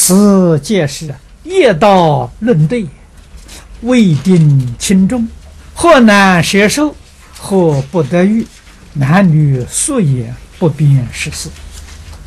此皆是业道论对，未定轻重，或难摄受，或不得遇，男女素也不便实事。